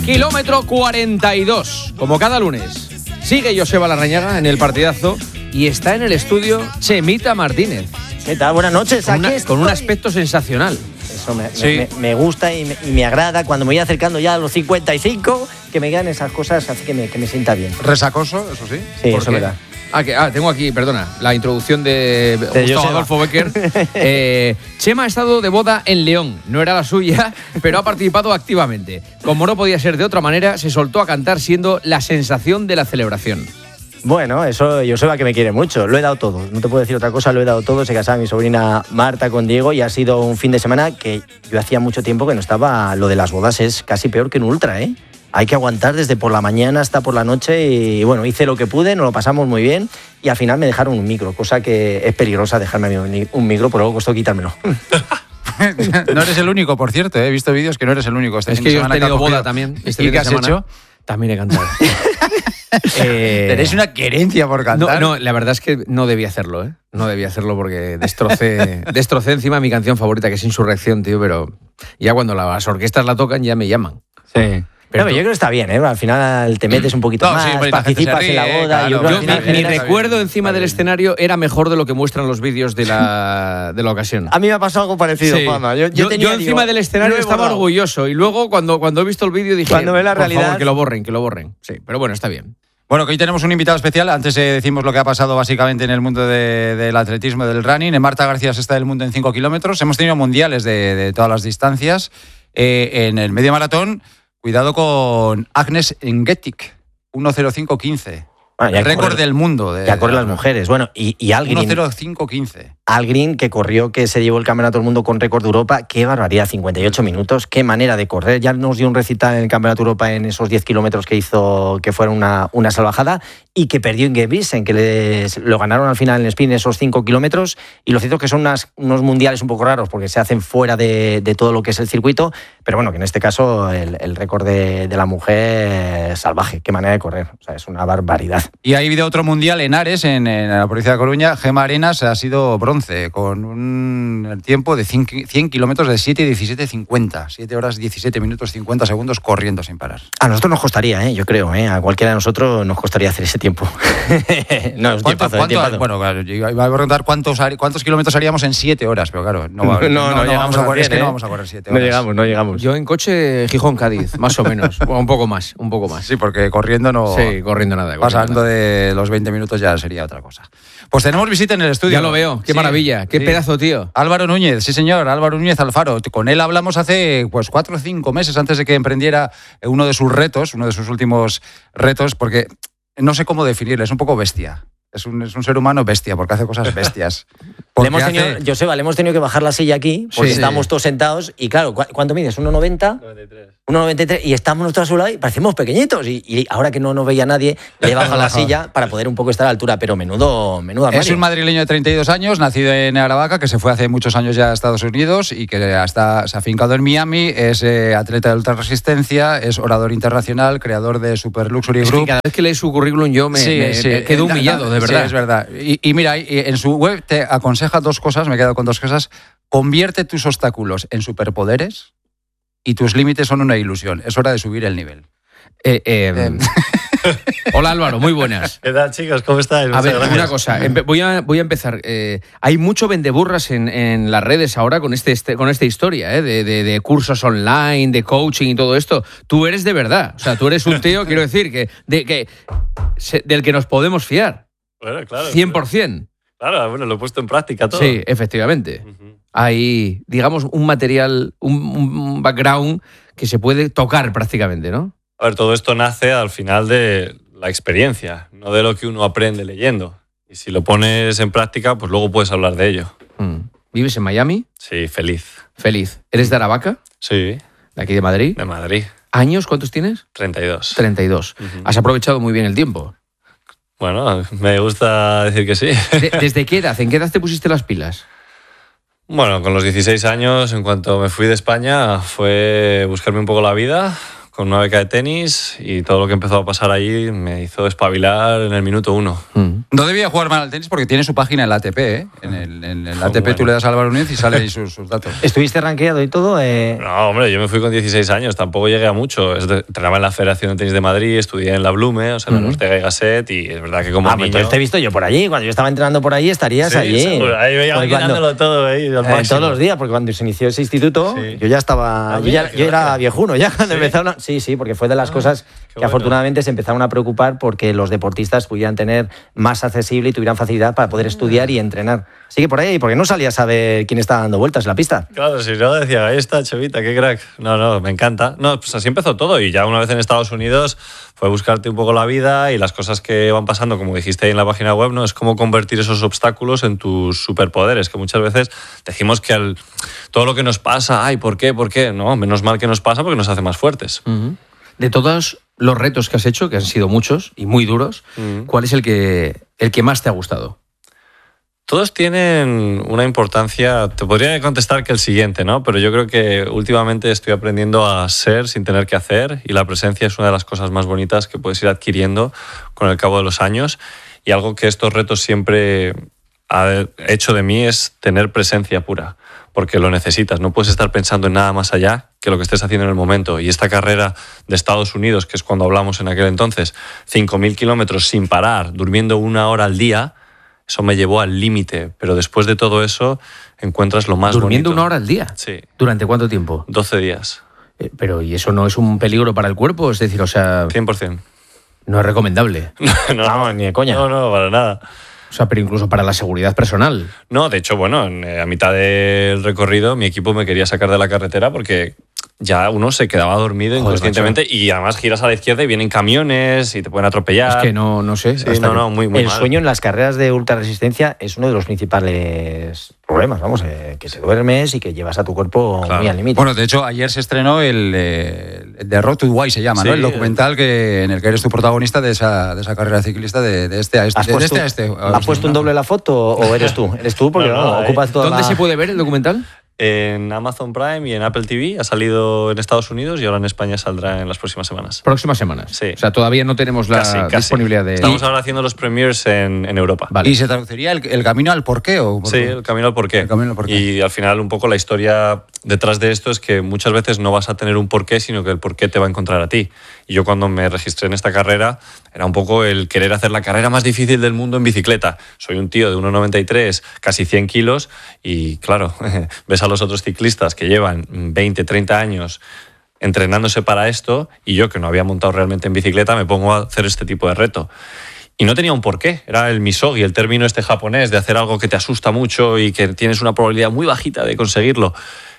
Kilómetro 42, como cada lunes. Sigue Joseba Larrañaga en el partidazo y está en el estudio Chemita Martínez. ¿Qué tal? Buenas noches. Con un aspecto sensacional. Eso me gusta y me agrada cuando me voy acercando ya a los 55, que me quedan esas cosas, así que me sienta bien. ¿Resacoso, eso sí? Sí, eso es verdad. Tengo aquí, perdona, la introducción de Gustavo Adolfo Becker. Chema ha estado de boda en León. No era la suya, pero ha participado activamente. Como no podía ser de otra manera, se soltó a cantar siendo la sensación de la celebración. Bueno, eso Joseba que me quiere mucho. Lo he dado todo. No te puedo decir otra cosa, lo he dado todo. Se casaba mi sobrina Marta con Diego y ha sido un fin de semana que yo hacía mucho tiempo que no estaba. Lo de las bodas es casi peor que un ultra, ¿eh? Hay que aguantar desde por la mañana hasta por la noche y bueno, hice lo que pude, nos lo pasamos muy bien y al final me dejaron un micro, cosa que es peligrosa dejarme un micro, pero luego costó quitármelo. No eres el único, por cierto, he visto vídeos que no eres el único. Es que yo he tenido boda también. ¿Y qué has hecho? También he cantado. Tenéis una querencia por cantar. No, la verdad es que no debía hacerlo, ¿eh? No debía hacerlo porque destrocé encima mi canción favorita, que es Insurrección, tío, pero ya cuando las orquestas la tocan ya me llaman. Sí. Pero yo creo que está bien, ¿eh? Al final te metes un poquito más, participas en la boda. Claro, mi recuerdo encima del escenario era mejor de lo que muestran los vídeos de la ocasión. A mí me ha pasado algo parecido, sí. Juanma. Yo encima del escenario estaba orgulloso y luego cuando he visto el vídeo dije, cuando ve la realidad, por favor, que lo borren. Sí, pero bueno, está bien. Bueno, que hoy tenemos un invitado especial. Antes decimos lo que ha pasado básicamente en el mundo del atletismo, del running. Marta García está del mundo en 5 kilómetros. Hemos tenido mundiales de todas las distancias. En el medio maratón, cuidado con Agnes Engetik, 1:05:15. El récord del mundo. Ya corren las mujeres. Bueno, y Algrin. 1:05:15. Algrin, que se llevó el campeonato del mundo con récord de Europa. Qué barbaridad, 58 minutos. Qué manera de correr. Ya nos dio un recital en el campeonato de Europa en esos 10 kilómetros que hizo, que fueron una salvajada. Y que perdió en Gebrisen, que lo ganaron al final en el sprint esos 5 kilómetros. Y lo cierto es que son unos mundiales un poco raros porque se hacen fuera de todo lo que es el circuito. Pero bueno, que en este caso el récord de la mujer salvaje. Qué manera de correr. O sea, es una barbaridad. Y ha habido otro mundial en Ares, en la provincia de Coruña. Gemma Arenas ha sido bronce con un tiempo de 100 kilómetros de 7:17:50. 7 horas 17 minutos 50 segundos corriendo sin parar. A nosotros nos costaría, yo creo. A cualquiera de nosotros nos costaría hacer ese tiempo. No, es tiempazo. Bueno, claro, yo iba a preguntar cuántos kilómetros haríamos en 7 horas, pero claro, no llegamos a correr. Es que no vamos a correr 7 horas. No llegamos. Yo en coche Gijón-Cádiz, más o menos. Un poco más. Sí, porque corriendo no. Sí, corriendo nada. Pasando de los 20 minutos ya sería otra cosa. Pues tenemos visita en el estudio. Ya lo veo, qué maravilla, qué pedazo, tío. Álvaro Núñez, sí señor, Álvaro Núñez Alfaro. Con él hablamos hace 4 o 5 meses antes de que emprendiera uno de sus últimos retos, porque no sé cómo definirle, es un poco bestia. Es un ser humano bestia, porque hace cosas bestias. Joseba, le hemos tenido que bajar la silla aquí, porque estábamos todos sentados, y claro, ¿cuánto mides? ¿1,90? 1,93, y estamos nosotros a su lado y parecemos pequeñitos, y ahora que no nos veía nadie, le he bajado la silla para poder un poco estar a la altura, pero menudo armario. Es un madrileño de 32 años, nacido en Aravaca, que se fue hace muchos años ya a Estados Unidos y que se ha afincado en Miami, es atleta de ultrarresistencia, es orador internacional, creador de Super Luxury Group. Cada vez que leí su currículum yo me quedo humillado, de verdad. Sí, es verdad. Y mira, en su web te aconseja 2 cosas, me he quedado con 2 cosas. Convierte tus obstáculos en superpoderes y tus límites son una ilusión. Es hora de subir el nivel. Hola Álvaro, muy buenas. ¿Qué tal, chicos? ¿Cómo estáis? A ver, una cosa, voy a empezar. Hay mucho vendeburras en las redes ahora con esta historia, de cursos online, de coaching y todo esto. Tú eres de verdad, o sea, tú eres un tío, quiero decir, del que nos podemos fiar. Bueno, claro. 100%. Claro, bueno, lo he puesto en práctica todo. Sí, efectivamente. Hay, digamos, un material, un background que se puede tocar prácticamente, ¿no? A ver, todo esto nace al final de la experiencia, no de lo que uno aprende leyendo. Y si lo pones en práctica, pues luego puedes hablar de ello. ¿Vives en Miami? Sí, feliz. Feliz. ¿Eres de Aravaca? Sí. ¿De aquí de Madrid? De Madrid. ¿Años? ¿Cuántos tienes? 32. 32. Has aprovechado muy bien el tiempo. Bueno, me gusta decir que sí. ¿Desde qué edad? ¿En qué edad te pusiste las pilas? Bueno, con los 16 años, en cuanto me fui de España, fue buscarme un poco la vida. con una beca de tenis y todo lo que empezó a pasar allí me hizo espabilar en el minuto 1. No debía jugar mal al tenis porque tiene su página en la ATP, ¿eh? En el ATP bueno. Tú le das a Álvaro Núñez y sale ahí sus datos. ¿Estuviste rankeado y todo? No, hombre, yo me fui con 16 años, tampoco llegué a mucho. Entrenaba en la Federación de Tenis de Madrid, estudié en la Blume, o sea, en la Ortega y Gasset, y es verdad que como Pues niño... entonces te he visto yo por allí. Cuando yo estaba entrenando por allí, estarías Sí, allí. seguro. Ahí veíamos llenándolo todo, al máximo. Todos los días, porque cuando se inició ese instituto, Sí. yo ya estaba. Yo era viejuno ya cuando ¿Sí? empezaron. Sí, porque fue de las cosas que bueno. afortunadamente se empezaron a preocupar porque los deportistas pudieran tener más accesible y tuvieran facilidad para poder estudiar y entrenar. Así que por ahí, porque no salías a ver quién estaba dando vueltas en la pista. Claro, si no decía, ahí está, Chevita, qué crack. No, me encanta. No, pues así empezó todo y ya una vez en Estados Unidos fue buscarte un poco la vida y las cosas que van pasando, como dijiste ahí en la página web, ¿no? Es cómo convertir esos obstáculos en tus superpoderes, que muchas veces decimos que todo lo que nos pasa, ay, ¿por qué? No, menos mal que nos pasa porque nos hace más fuertes. De todos los retos que has hecho, que han sido muchos y muy duros, ¿cuál es el que más te ha gustado? Todos tienen una importancia, te podría contestar que el siguiente, ¿no? Pero yo creo que últimamente estoy aprendiendo a ser sin tener que hacer y la presencia es una de las cosas más bonitas que puedes ir adquiriendo con el cabo de los años y algo que estos retos siempre han hecho de mí es tener presencia pura, porque lo necesitas, no puedes estar pensando en nada más allá que lo que estés haciendo en el momento. Y esta carrera de Estados Unidos, que es cuando hablamos en aquel entonces, 5.000 kilómetros sin parar, durmiendo 1 hora al día, eso me llevó al límite, pero después de todo eso encuentras lo más ¿Durmiendo bonito. 1 hora al día? Sí. ¿Durante cuánto tiempo? 12 días. Pero ¿y eso no es un peligro para el cuerpo? Es decir, o sea, 100%. no es recomendable. Vamos, ni de coña. No, para nada. O sea, pero incluso para la seguridad personal. No, de hecho, bueno, a mitad del recorrido mi equipo me quería sacar de la carretera porque ya uno se quedaba dormido inconscientemente y además giras a la izquierda y vienen camiones y te pueden atropellar. Es que no sé. Sí, muy El mal. sueño en las carreras de ultrarresistencia es uno de los principales problemas, vamos, que te duermes y que llevas a tu cuerpo Claro. muy al límite. Bueno, de hecho, ayer se estrenó el The Road to Dubai, se llama, Sí, ¿no? El documental en el que eres tu protagonista de esa carrera ciclista de este a este. ¿Has puesto, ¿has puesto un doble la foto o eres tú? Eres tú porque No, ocupas toda ¿Dónde la... se puede ver el documental? En Amazon Prime y en Apple TV ha salido en Estados Unidos y ahora en España saldrá en las próximas semanas. Próximas semanas. Sí. O sea, todavía no tenemos la Casi. disponibilidad de... Estamos ahora haciendo los premiers en Europa. Vale. ¿Y se traduciría el camino al porqué? ¿O Sí, el camino al porqué. El camino al porqué. Y al final un poco la historia detrás de esto es que muchas veces no vas a tener un porqué, sino que el porqué te va a encontrar a ti. Y yo cuando me registré en esta carrera era un poco el querer hacer la carrera más difícil del mundo en bicicleta. Soy un tío de 1,93, casi 100 kilos y claro, ves a los otros ciclistas que llevan 20, 30 años entrenándose para esto y yo que no había montado realmente en bicicleta me pongo a hacer este tipo de reto. Y no tenía un porqué, era el misogi, el término este japonés de hacer algo que te asusta mucho y que tienes una probabilidad muy bajita de conseguirlo.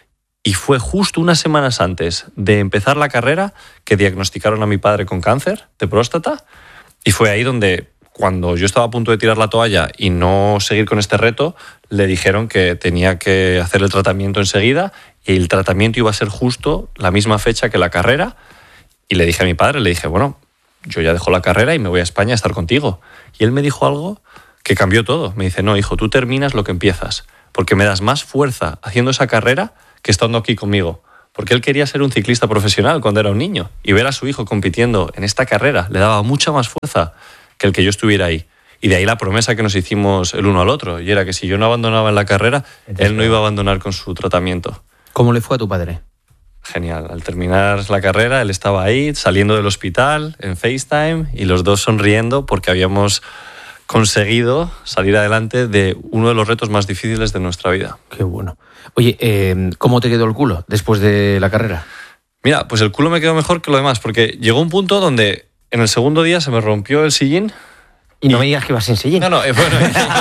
Y fue justo unas semanas antes de empezar la carrera que diagnosticaron a mi padre con cáncer de próstata y fue ahí donde cuando yo estaba a punto de tirar la toalla y no seguir con este reto, le dijeron que tenía que hacer el tratamiento enseguida y el tratamiento iba a ser justo la misma fecha que la carrera. Y le dije a mi padre, le dije, bueno, yo ya dejo la carrera y me voy a España a estar contigo. Y él me dijo algo que cambió todo. Me dice, no, hijo, tú terminas lo que empiezas, porque me das más fuerza haciendo esa carrera que estando aquí conmigo. Porque él quería ser un ciclista profesional cuando era un niño y ver a su hijo compitiendo en esta carrera le daba mucha más fuerza que el que yo estuviera ahí. Y de ahí la promesa que nos hicimos el uno al otro, y era que si yo no abandonaba en la carrera, él no iba a abandonar con su tratamiento. ¿Cómo le fue a tu padre? Genial. Al terminar la carrera, él estaba ahí, saliendo del hospital, en FaceTime, y los dos sonriendo porque habíamos conseguido salir adelante de uno de los retos más difíciles de nuestra vida. Qué bueno. Oye, ¿cómo te quedó el culo después de la carrera? Mira, pues el culo me quedó mejor que lo demás, porque llegó un punto donde en el segundo día se me rompió el sillín. Y no me digas que vas sin sillín. No, bueno.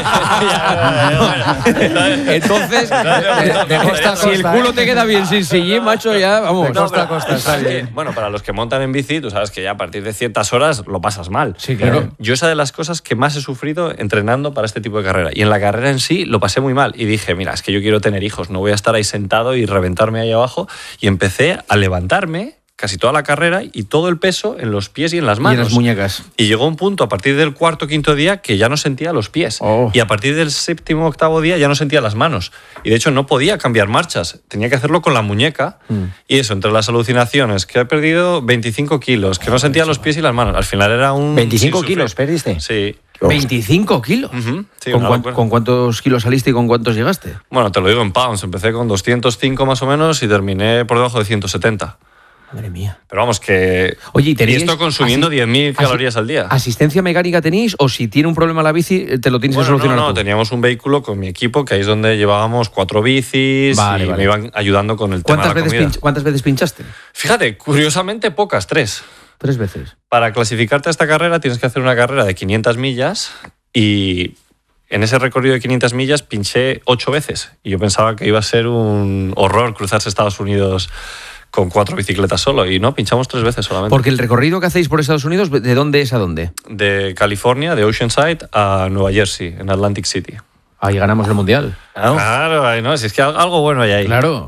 Entonces, si el culo te queda bien sin sillín, macho, ya vamos. De costa a costa, está bien. Bueno, para los que montan en bici, tú sabes que ya a partir de ciertas horas lo pasas mal. Sí, claro. Yo esa de las cosas que más he sufrido entrenando para este tipo de carrera. Y en la carrera en sí lo pasé muy mal. Y dije, mira, es que yo quiero tener hijos, no voy a estar ahí sentado y reventarme ahí abajo. Y empecé a levantarme casi toda la carrera y todo el peso en los pies y en las manos. Y en las muñecas. Y llegó un punto a partir del cuarto o quinto día que ya no sentía los pies. Oh. Y a partir del séptimo o octavo día ya no sentía las manos. Y de hecho no podía cambiar marchas. Tenía que hacerlo con la muñeca. Y eso, entre las alucinaciones, que he perdido 25 kilos, que no sentía los pies y las manos. Al final era un... ¿25 kilos perdiste? Sí. 25 kilos. Sí, ¿Con cuántos kilos saliste y con cuántos llegaste? Bueno, te lo digo en pounds. Empecé con 205 más o menos y terminé por debajo de 170. Madre mía. Pero vamos, que... Oye, y esto consumiendo 10.000 calorías al día. ¿Asistencia mecánica tenéis o si tiene un problema la bici te lo tienes que solucionar No, tú? teníamos un vehículo con mi equipo que ahí es donde llevábamos 4 bicis y me iban ayudando con el tema de la comida. ¿Cuántas veces pinchaste? Fíjate, curiosamente pocas, 3. 3 veces. Para clasificarte a esta carrera tienes que hacer una carrera de 500 millas y en ese recorrido de 500 millas pinché 8 veces. Y yo pensaba que iba a ser un horror cruzarse Estados Unidos con 4 bicicletas solo y no, pinchamos 3 veces solamente. Porque el recorrido que hacéis por Estados Unidos, ¿de dónde es a dónde? De California, de Oceanside a Nueva Jersey, en Atlantic City. Ahí ganamos el Mundial. Claro, no, si es que algo bueno hay ahí. Claro.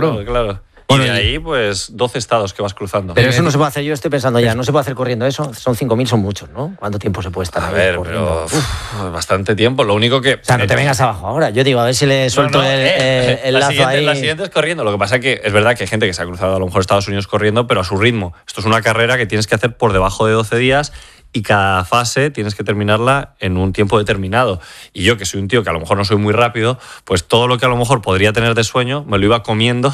Y de ahí, pues, 12 estados que vas cruzando. Pero eso no se puede hacer, yo estoy pensando ya, no se puede hacer corriendo eso. Son 5.000, son muchos, ¿no? ¿Cuánto tiempo se puede estar A ahí ver, corriendo? pero bastante tiempo. Lo único que... O sea, no te vengas abajo ahora. Yo digo, a ver si le suelto el lazo ahí. La siguiente es corriendo. Lo que pasa es que es verdad que hay gente que se ha cruzado a lo mejor Estados Unidos corriendo, pero a su ritmo. Esto es una carrera que tienes que hacer por debajo de 12 días y cada fase tienes que terminarla en un tiempo determinado. Y yo, que soy un tío que a lo mejor no soy muy rápido, pues todo lo que a lo mejor podría tener de sueño me lo iba comiendo.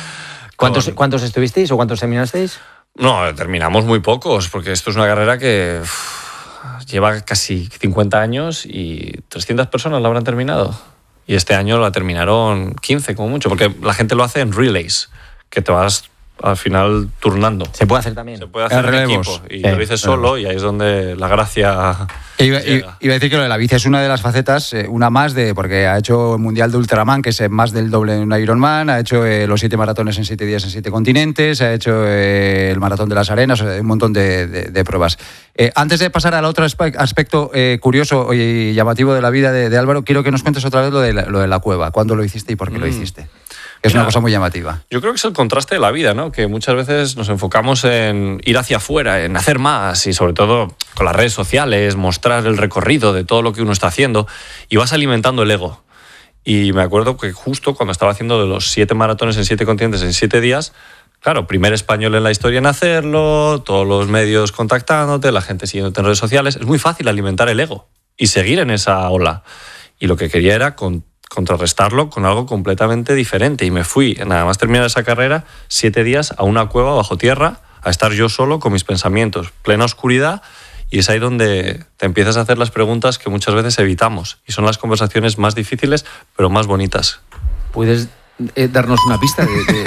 ¿Cuántos estuvisteis o cuántos terminasteis? No, terminamos muy pocos, porque esto es una carrera que lleva casi 50 años y 300 personas la habrán terminado. Y este año la terminaron 15 como mucho, porque la gente lo hace en relays, que te vas al final turnando. Se puede hacer también. Se puede hacer en equipo. Y lo dices solo y ahí es donde la gracia... Iba a decir que lo de la bici es una de las facetas, una más porque ha hecho el Mundial de Ultraman, que es más del doble en un Ironman, ha hecho los 7 maratones en 7 días en 7 continentes, ha hecho el Maratón de las Arenas, un montón de pruebas. Antes de pasar al otro aspecto curioso y llamativo de la vida de Álvaro, quiero que nos cuentes otra vez lo de la cueva. ¿Cuándo lo hiciste y por qué lo hiciste? Es una cosa muy llamativa. Yo creo que es el contraste de la vida, ¿no? Que muchas veces nos enfocamos en ir hacia afuera, en hacer más y sobre todo con las redes sociales, mostrar el recorrido de todo lo que uno está haciendo y vas alimentando el ego. Y me acuerdo que justo cuando estaba haciendo de los 7 maratones en 7 continentes en 7 días, claro, primer español en la historia en hacerlo, todos los medios contactándote, la gente siguiéndote en redes sociales, es muy fácil alimentar el ego y seguir en esa ola. Y lo que quería era contrarrestarlo con algo completamente diferente. Y me fui, nada más terminar esa carrera, 7 días a una cueva bajo tierra, a estar yo solo con mis pensamientos, plena oscuridad, y es ahí donde te empiezas a hacer las preguntas que muchas veces evitamos. Y son las conversaciones más difíciles, pero más bonitas. ¿Puedes darnos una pista?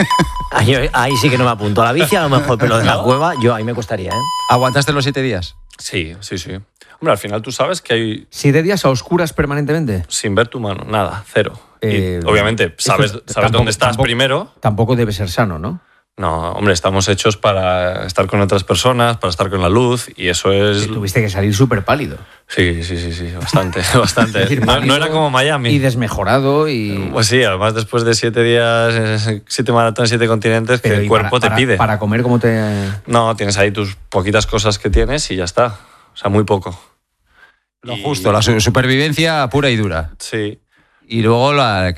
Ahí sí que no me apunto a la bici, a lo mejor, pero de la cueva, ahí me costaría, ¿eh? ¿Aguantaste los 7 días? Sí. Hombre, al final tú sabes que hay... 7 días a oscuras permanentemente. Sin ver tu mano, nada, cero. Y obviamente sabes dónde estás primero. Tampoco debe ser sano, ¿no? No, hombre, estamos hechos para estar con otras personas, para estar con la luz, y eso es... Tuviste que salir súper pálido. Sí, bastante. Es decir, no era como Miami. Y desmejorado y... Pues sí, además después de 7 días, 7 maratones, 7 continentes, que el cuerpo te pide. Para comer, ¿cómo te...? No, tienes ahí tus poquitas cosas que tienes y ya está. O sea, muy poco. Lo justo, la supervivencia pura y dura. Sí. Y luego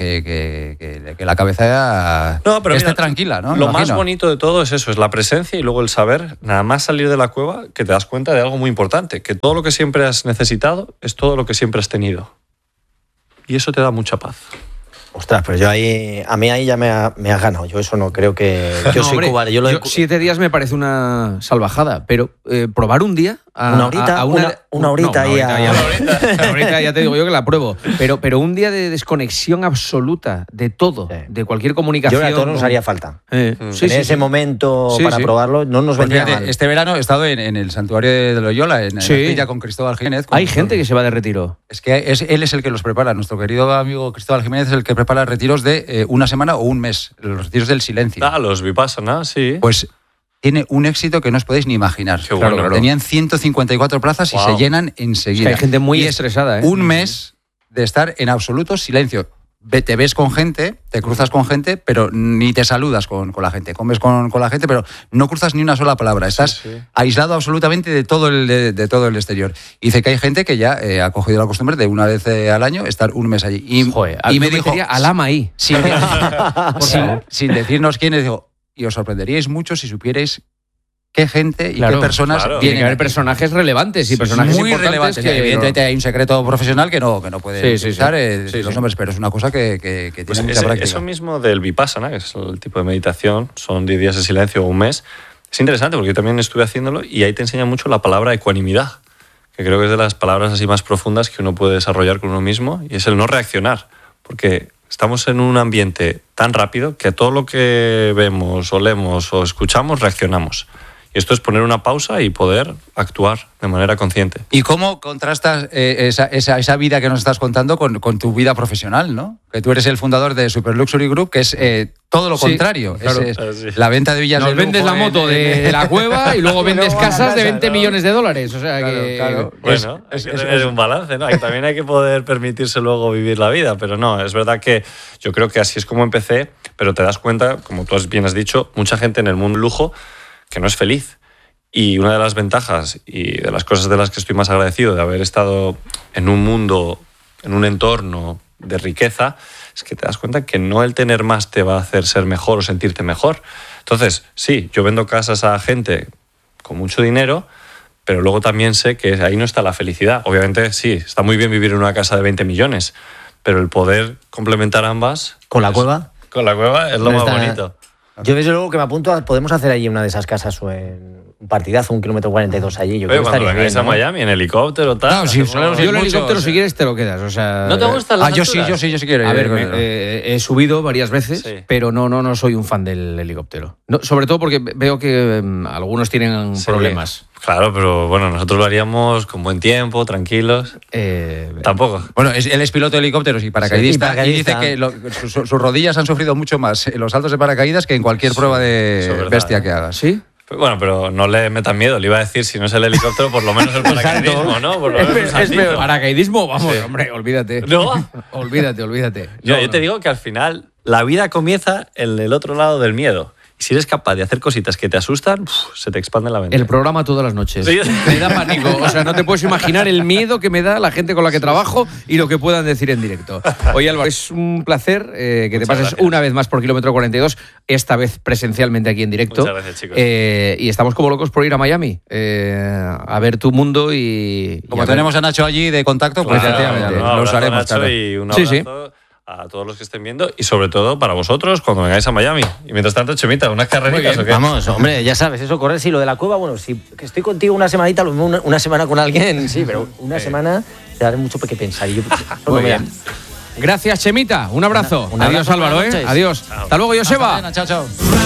que la cabeza esté tranquila, ¿no? Lo más bonito de todo es eso, es la presencia y luego el saber, nada más salir de la cueva, que te das cuenta de algo muy importante, que todo lo que siempre has necesitado es todo lo que siempre has tenido. Y eso te da mucha paz. Ostras, pero a mí ahí ya me has ganado. Yo eso no creo que... Yo soy cubano. 7 días me parece una salvajada, pero probar un día... Una horita ahí. Una horita ya te digo yo que la pruebo. Pero un día de desconexión absoluta de todo, de cualquier comunicación... Yo creo que a todos nos haría falta. En ese momento para probarlo no nos vendría mal. Este verano he estado en el santuario de Loyola, en Astilla, con Cristóbal Jiménez. Hay gente que se va de retiro. Es que él es el que los prepara. Nuestro querido amigo Cristóbal Jiménez es el que prepara retiros de una semana o un mes. Los retiros del silencio. Los Vipassana, sí. Pues... tiene un éxito que no os podéis ni imaginar. Qué bueno, claro. Tenían 154 plazas y se llenan enseguida. Es que hay gente muy estresada. Un mes de estar en absoluto silencio. te ves con gente, te cruzas con gente, pero ni te saludas con la gente. Comes con la gente, pero no cruzas ni una sola palabra. Estás aislado absolutamente de todo el exterior. Y dice que hay gente que ya ha cogido la costumbre de una vez al año estar un mes allí. Y me dijo... al ama ahí. Sin decirnos quiénes, digo, y os sorprenderíais mucho si supierais qué gente y qué personas tienen tienen que haber personajes relevantes y personajes muy importantes relevantes. Evidentemente hay un secreto profesional que no puede utilizar los nombres, pero es una cosa que tiene mucha práctica. Eso mismo del Vipassana, que es el tipo de meditación, son 10 días de silencio o un mes, es interesante porque yo también estuve haciéndolo y ahí te enseña mucho la palabra ecuanimidad, que creo que es de las palabras así más profundas que uno puede desarrollar con uno mismo, y es el no reaccionar, porque estamos en un ambiente tan rápido que a todo lo que vemos, olemos o escuchamos reaccionamos. Y esto es poner una pausa y poder actuar de manera consciente. ¿Y cómo contrastas esa vida que nos estás contando con tu vida profesional, ¿no? Que tú eres el fundador de Super Luxury Group, que es todo lo contrario. Claro. La venta de villas de lujo. Vendes la moto de la cueva y luego vendes casas de 20 millones de dólares. O sea que... Bueno, hay que tener un balance, ¿no? También hay que poder permitirse luego vivir la vida, pero no, es verdad que yo creo que así es como empecé, pero te das cuenta, como tú bien has dicho, mucha gente en el mundo lujo que no es feliz. Y una de las ventajas y de las cosas de las que estoy más agradecido de haber estado en un mundo, en un entorno de riqueza, es que te das cuenta que no el tener más te va a hacer ser mejor o sentirte mejor. Entonces, sí, yo vendo casas a gente con mucho dinero, pero luego también sé que ahí no está la felicidad. Obviamente, sí, está muy bien vivir en una casa de 20 millones, pero el poder complementar ambas... ¿Con la cueva? Con la cueva es lo más bonito. Yo desde luego que me apunto, podemos hacer allí una de esas casas o en un partidazo, 1,42 kilómetros allí. Yo creo que cuando estaría vengáis bien, a Miami en helicóptero, tal. No, sí, yo el helicóptero, si quieres, te lo quedas. O sea, ¿No te gustan las alturas? Yo sí quiero. A ver, he subido varias veces, pero no soy un fan del helicóptero. No, sobre todo porque veo que algunos tienen problemas. Claro, pero bueno, nosotros lo haríamos con buen tiempo, tranquilos. Tampoco. Bueno, él es piloto de helicópteros y paracaidista, y dice que sus rodillas han sufrido mucho más en los saltos de paracaídas que en cualquier prueba de bestia que hagas. ¿Sí? Bueno, pero no le metan miedo. Le iba a decir, si no es el helicóptero, por lo menos el paracaidismo, ¿no? Por lo menos es peor. Paracaidismo, vamos, hombre, olvídate. ¿No? Olvídate. Yo te digo que al final la vida comienza en el otro lado del miedo. Y si eres capaz de hacer cositas que te asustan, se te expande la mente. El programa todas las noches. Sí. Me da pánico. O sea, no te puedes imaginar el miedo que me da la gente con la que trabajo y lo que puedan decir en directo. Oye, Álvaro, es un placer que te pases una vez más por Kilómetro 42, esta vez presencialmente aquí en directo. Muchas gracias, chicos. Y estamos como locos por ir a Miami, a ver tu mundo y... Como tenemos a Nacho allí de contacto, pues lo usaremos. Nacho, y un abrazo. Sí. A todos los que estén viendo y sobre todo para vosotros cuando vengáis a Miami. Y mientras tanto, Chemita, ¿unas carreritas o qué? Vamos, hombre, ya sabes, eso correr, sí, lo de la cueva, bueno, si que estoy contigo una semanita, lo mismo una semana con alguien, sí, pero una semana te daré mucho que pensar. Y yo, muy bien. Gracias, Chemita, un abrazo. Adiós, Álvaro, Adiós. Chao. Hasta luego, Joseba. Chao.